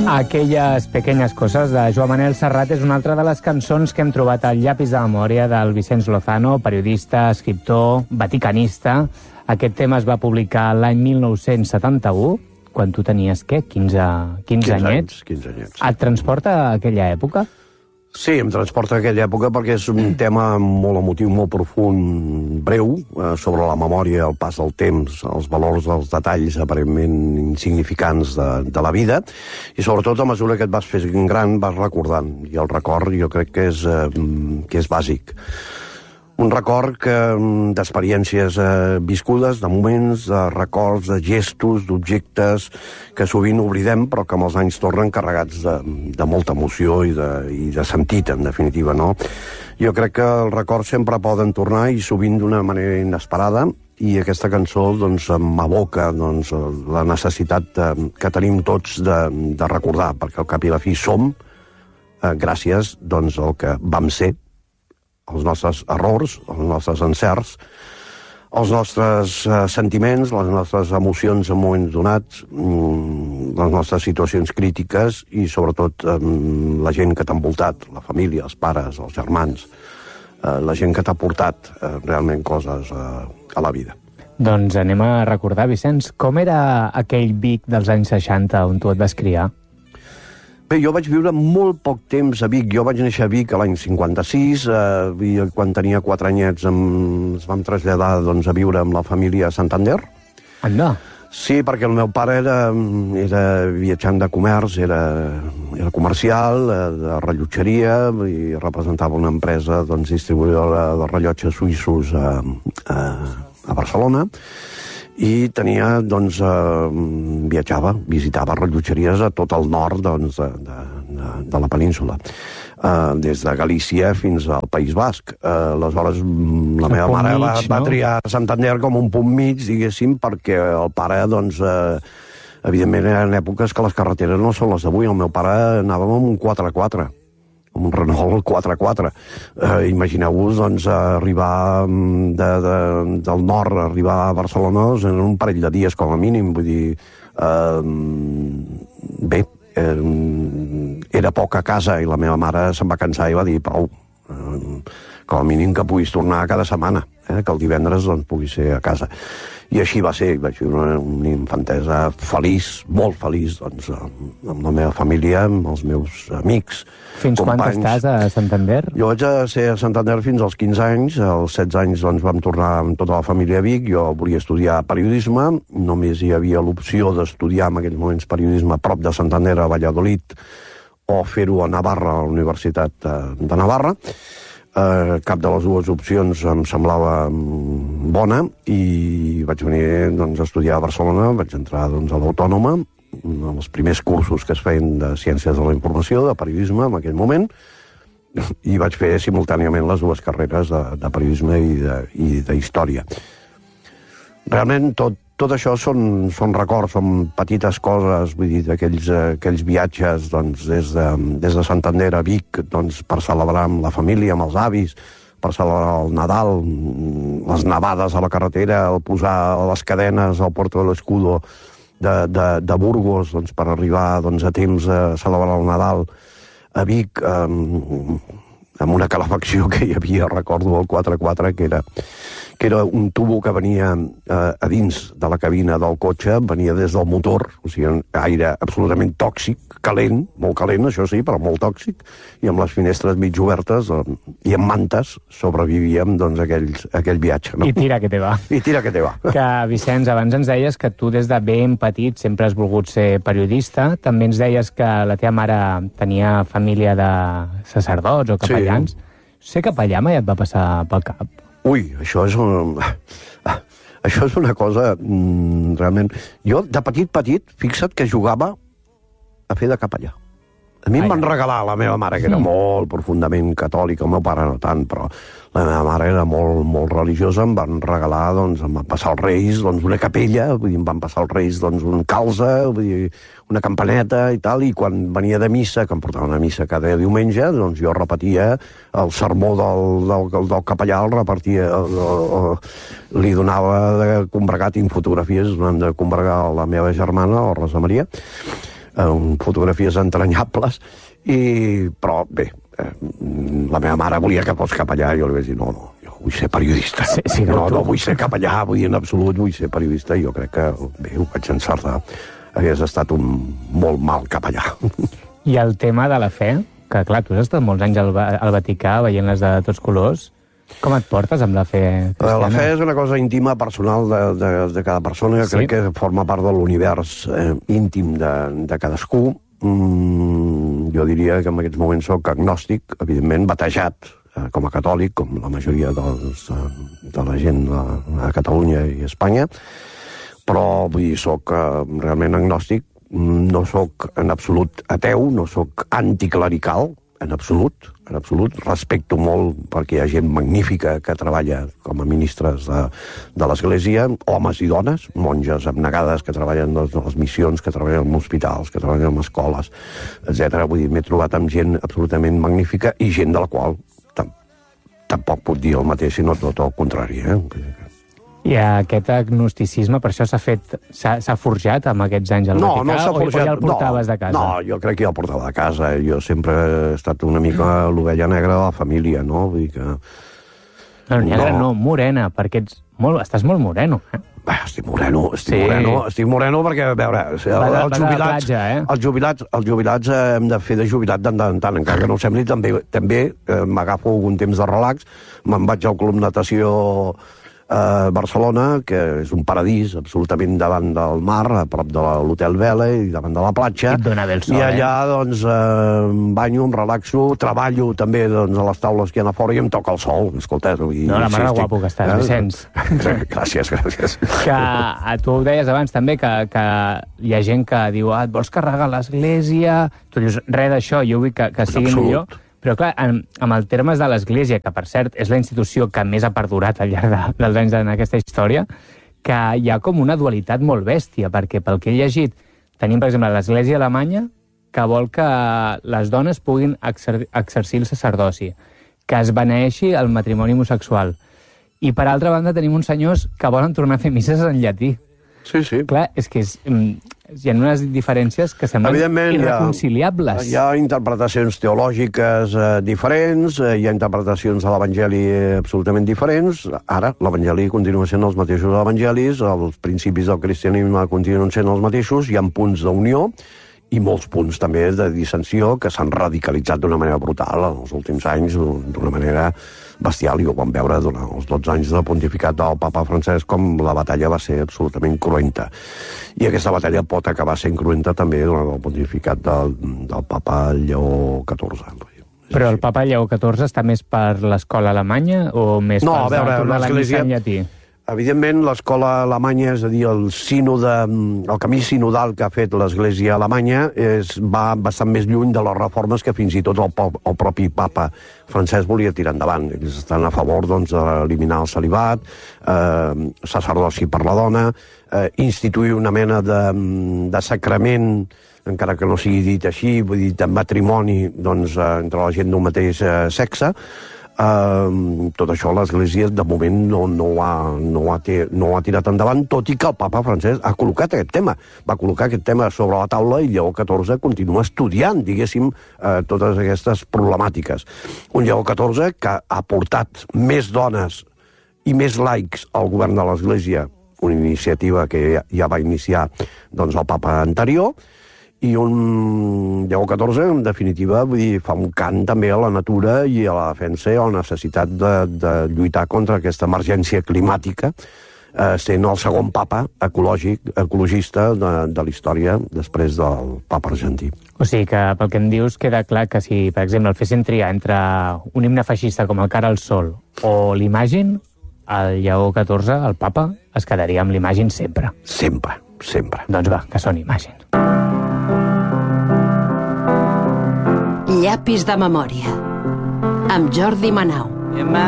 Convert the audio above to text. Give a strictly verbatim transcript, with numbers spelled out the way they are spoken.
Aquelles pequeñas coses de Joan Manel Serrat és una altra de les cançons que hem trobat al llapis de memòria del Vicenç Lozano, periodista, escriptor, vaticanista. Aquest tema es va publicar l'any mil nou-cents setanta-u, quan tu tenies, què, quinze, quinze anyets? quinze anyets. Et transporta a aquella època? Sí, em transporta a aquella època perquè és un tema molt emotiu, molt profund, breu, eh, sobre la memòria, el pas del temps, els valors dels detalls aparentment insignificants de, de la vida, i sobretot a mesura que et vas fent gran vas recordant, i el record jo crec que és, eh, que és bàsic. Un record que d'experiències eh, viscudes, de moments, de records, de gestos, d'objectes que sovint oblidem, però que amb els anys tornen carregats de, de molta emoció i de, i de sentit, en definitiva, no? Jo crec que els records sempre poden tornar i sovint d'una manera inesperada, i aquesta cançó doncs, m'aboca doncs, la necessitat de, que tenim tots de, de recordar, perquè al cap i la fi som, eh, gràcies doncs, al que vam ser, els nostres errors, els nostres encerts, els nostres eh, sentiments, les nostres emocions en moments donats, mm, les nostres situacions crítiques i, sobretot, eh, la gent que t'ha envoltat, la família, els pares, els germans, eh, la gent que t'ha portat eh, realment coses eh, a la vida. Doncs anem a recordar, Vicenç, com era aquell Vic dels anys seixanta on tu et vas criar? Bé, jo vaig viure molt poc temps a Vic. Jo vaig néixer a Vic l'any cinquanta-sis, eh, i quan tenia quatre anyets em, ens vam traslladar doncs, a viure amb la família a Santander. Anda. Sí, perquè el meu pare era, era viatjant de comerç, era, era comercial, eh, de rellotgeria, i representava una empresa doncs, distribuïdora de rellotges suïssos a, a, a Barcelona. I tenia, doncs, eh, viatjava, visitava rellotgeries a tot el nord doncs, de, de, de, de la península, eh, des de Galícia fins al País Basc. Eh, aleshores, la meva mare mig, va, no? va triar Santander com un punt mig, diguéssim, perquè el pare, doncs, eh, evidentment, eren èpoques que les carreteres no són les d'avui. El meu pare anava amb un quatre quatre. un Renault quatre quatre. Eh, Imagineu-vos, doncs, arribar de, de, del nord, arribar a Barcelona, doncs, en un parell de dies, com a mínim. Vull dir, eh, bé, eh, era poc a casa, i la meva mare se'n va cansar i va dir, prou, eh, com a mínim que puguis tornar cada setmana, eh, que el divendres doncs, pugui ser a casa. I així va ser. Vaig viure una, una infantesa feliç, molt feliç, doncs, amb, amb la meva família, amb els meus amics, Fins companys. quan estàs a Santander? Jo vaig a ser a Santander fins als quinze anys. Als setze anys doncs, vam tornar amb tota la família a Vic. Jo volia estudiar periodisme. Només hi havia l'opció d'estudiar en aquells moments periodisme a prop de Santander, a Valladolid, o fer-ho a Navarra, a la Universitat de, de Navarra. Uh, cap de les dues opcions em semblava um, bona, i vaig venir doncs, a estudiar a Barcelona. Vaig entrar doncs, a l'Autònoma, els primers cursos que es feien de Ciències de la Informació, de periodisme en aquell moment, i vaig fer simultàniament les dues carreres de, de periodisme i de, i de història. Realment tot, tot això són, són records, són petites coses, vull dir, d'aquells aquells viatges doncs, des, de, des de Santander a Vic, doncs, per celebrar amb la família, amb els avis, per celebrar el Nadal, les nevades a la carretera, el posar les cadenes al Puerto de l'Escudo de, de, de Burgos, doncs, per arribar doncs, a temps a celebrar el Nadal a Vic, amb, amb una calefacció que hi havia, recordo, el quatre quatre, que era, que era un tubo que venia eh, a dins de la cabina del cotxe, venia des del motor, o sigui, aire absolutament tòxic, calent, molt calent, això sí, però molt tòxic, i amb les finestres mig obertes eh, i amb mantes sobrevivíem doncs, aquells, aquell viatge. No? I tira que te va. I tira que te va. Que, Vicenç, abans ens deies que tu des de ben petit sempre has volgut ser periodista. També ens deies que la teva mare tenia família de sacerdots o capellans. Sí. Ser capellà mai et va passar pel cap? Ui, això és un... això és una cosa mm, realment... Jo, de petit, petit, fixa't que jugava a fer de capellà. A mi em van regalar la meva mare, que era molt profundament catòlica, el meu pare no tant, però la meva mare era molt, molt religiosa, em van regalar, doncs, em van passar els Reis, doncs, una capella, vull dir, em van passar els Reis, doncs, un calze, vull dir, una campaneta i tal, i quan venia de missa, que em portaven a missa cada diumenge, doncs jo repetia el sermó del, del, del capellà, el repartia, el, el, el, li donava de combregar, tinc fotografies, de combregar la meva germana, la Rosa Maria. eh, fotografies entranyables, i, però bé, eh, la meva mare volia que fos capellà, i jo li vaig dir, no, no, jo vull ser periodista. Sí, sí, no, no, no vull ser capellà, vull en absolut, vull ser periodista, i jo crec que, bé, ho vaig encertar. Hagués estat un molt mal capellà. I el tema de la fe, que clar, tu has estat molts anys al, al Vaticà veient-les de tots colors, com et portes amb la fe cristiana? La fe és una cosa íntima, personal de, de, de cada persona, que sí. Crec que forma part de l'univers eh, íntim de, de cadascú. Mm, jo diria que en aquests moments soc agnòstic, evidentment batejat eh, com a catòlic, com la majoria dels, eh, de la gent a, a Catalunya i a Espanya, però vull dir, soc eh, realment agnòstic, no soc en absolut ateu, no soc anticlerical, en absolut, en absolut. Respecto molt perquè hi ha gent magnífica que treballa com a ministres de, de l'Església, homes i dones, monges abnegades que treballen a les missions, que treballen en hospitals, que treballen en escoles, etcètera. Vull dir, m'he trobat amb gent absolutament magnífica i gent de la qual tam tampoc puc dir el mateix, sinó tot el contrari, eh? I aquest agnosticisme, per això s'ha fet, s'ha forjat amb aquests anys al no, Vaticà, no s'ha forjat, o ja el portaves no, de casa? No, jo crec que ja el portava de casa. Jo sempre he estat una mica l'ovella negra de la família, no? Vull dir que... No, negra no, no, morena, perquè ets molt, estàs molt moreno, eh? Bé, estic moreno, estic sí. moreno, estic moreno perquè, a veure, els jubilats, platja, eh? els jubilats, els jubilats eh, hem de fer de jubilat tant en tant, encara que no ho sembli, també, també eh, m'agafo algun temps de relax, me'n vaig al Club Natació a Barcelona, que és un paradís absolutament davant del mar, a prop de l'Hotel Vela i davant de la platja. I et dona bé el sol, I allà, eh? doncs, eh, em banyo, em relaxo, treballo també doncs, a les taules que hi ha a fora i em toca el sol. Escolta, i, no, la mar sí, de guapo que estàs, eh? Vicenç. Gràcies, gràcies. Que a tu ho deies abans també, que, que hi ha gent que diu, ah, et vols carregar l'església? Tu dius, res d'això, jo vull que, que sigui Absolut. millor. Però, clar, en, amb el termes de l'Església, que, per cert, és la institució que més ha perdurat al llarg de, dels anys en aquesta història, que hi ha com una dualitat molt bèstia, perquè, pel que he llegit, tenim, per exemple, l'Església alemanya, que vol que les dones puguin exer exercir el sacerdoci, que es beneeixi el matrimoni homosexual. I, per altra banda, tenim uns senyors que volen tornar a fer misses en llatí. Sí, sí. Clar, és que és, hi ha unes diferències que semblen irreconciliables. Hi ha, hi ha interpretacions teològiques eh, diferents, eh, hi ha interpretacions de l'Evangeli absolutament diferents. Ara, l'Evangeli continua sent els mateixos evangelis, els principis del cristianisme continuen sent els mateixos, hi ha punts d'unió i molts punts també de dissensió que s'han radicalitzat d'una manera brutal en els últims anys, d'una manera bestial, i ho vam veure durant els dotze anys de pontificat del papa Francesc, com la batalla va ser absolutament cruenta. I aquesta batalla pot acabar sent cruenta també durant el pontificat del, del papa Lleó catorze. Però el papa Lleó catorze està més per l'escola alemanya o més no, per tornar la missa en llatí? Evidentment, l'escola alemanya, és a dir, el sínode, el camí sinodal que ha fet l'Església alemanya és, va bastant més lluny de les reformes que fins i tot el, el propi papa Francesc volia tirar endavant. Ells estan a favor doncs, d'eliminar el celibat, eh, sacerdoci per la dona, eh, instituir una mena de, de sacrament, encara que no sigui dit així, vull dir, de matrimoni doncs, entre la gent d'un mateix eh, sexe. Uh, tot això l'Església de moment no, no, ha, no, ha te, no ha tirat endavant, tot i que el papa Francesc ha col·locat aquest tema, va col·locar aquest tema sobre la taula i Lleó catorze continua estudiant, diguéssim, uh, totes aquestes problemàtiques. Un Lleó catorze que ha portat més dones i més laics al govern de l'Església, una iniciativa que ja, ja va iniciar doncs, el papa anterior, i un Lleó catorze, en definitiva, vull dir, fa un cant també a la natura i a la defensa i a la necessitat de, de lluitar contra aquesta emergència climàtica, eh, sent el segon papa ecològic, ecologista de, de la història després del papa argentí. O sigui que, pel que em dius, queda clar que si, per exemple, el fessin triar entre un himne feixista com el Cara al Sol o l'Imagine, el Lleó catorze, el papa, es quedaria amb l'Imagine sempre. Sempre, sempre. Doncs va, que són Imagine. Llapis de memòria, amb Jordi Manau.